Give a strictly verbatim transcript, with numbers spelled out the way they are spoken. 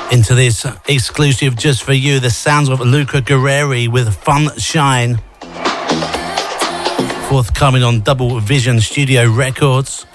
Into this exclusive just for you, the sounds of Luca Guerreri with Fun Shine. Forthcoming on Double Vision Studio Records.